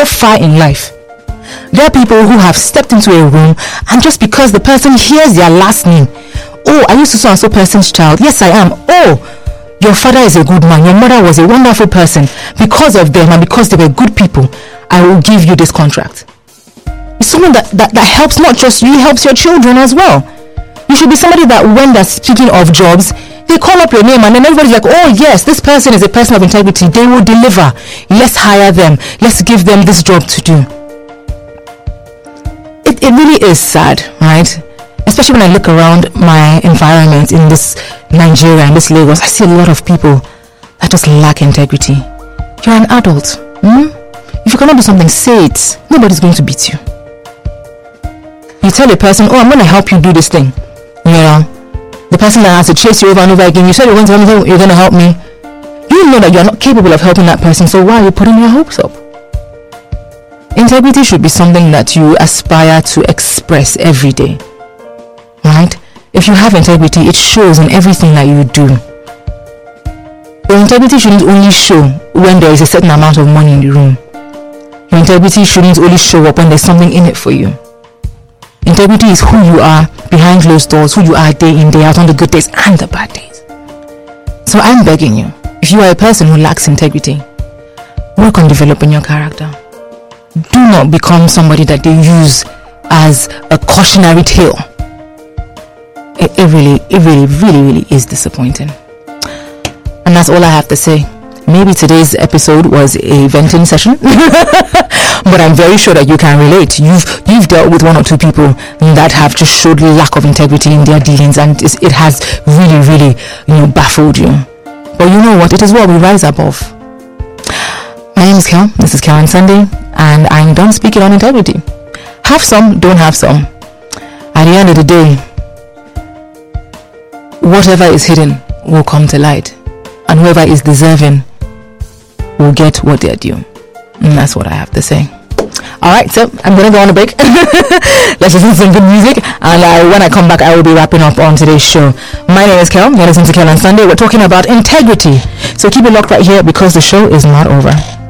go far in life. There are people who have stepped into a room, and just because the person hears their last name, oh, are you so and so person's child? Yes, I am. Oh, your father is a good man, your mother was a wonderful person. Because of them and because they were good people, I will give you this contract. It's someone that helps not just you, helps your children as well. You should be somebody that when they're speaking of jobs, they call up your name and then everybody's like, oh yes, this person is a person of integrity, they will deliver. Let's hire them, let's give them this job to do. It really is sad, right? Especially when I look around my environment in this Nigeria and this Lagos, I see a lot of people that just lack integrity. You're an adult. If you cannot do something, say it. Nobody's going to beat you. You tell a person, oh, I'm going to help you do this thing. You know, the person that has to chase you over and over again, you said you're going to help me, you're going to help me. You know that you're not capable of helping that person, so why are you putting your hopes up? Integrity should be something that you aspire to express every day, right? If you have integrity, it shows in everything that you do. Your integrity shouldn't only show when there is a certain amount of money in the room. Your integrity shouldn't only show up when there's something in it for you. Integrity is who you are behind closed doors, who you are day in, day out, on the good days and the bad days. So I'm begging you, if you are a person who lacks integrity, work on developing your character. Do not become somebody that they use as a cautionary tale. It really is disappointing. And that's all I have to say. Maybe today's episode was a venting session, but I'm very sure that you can relate. You've dealt with one or two people that have just showed lack of integrity in their dealings, and it has really baffled you. But you know what? It is what we rise above. My name is Kel. This is Kel on Sunday, and I'm done speaking on integrity. Have some, don't have some. At the end of the day, whatever is hidden will come to light, and whoever is deserving will get what they're due. And that's what I have to say. Alright, so I'm gonna go on a break. Let's listen to some good music, and when I come back I will be wrapping up on today's show. My name is Kel. You're listening to Kel on Sunday. We're talking about integrity, so keep it locked right here because the show is not over.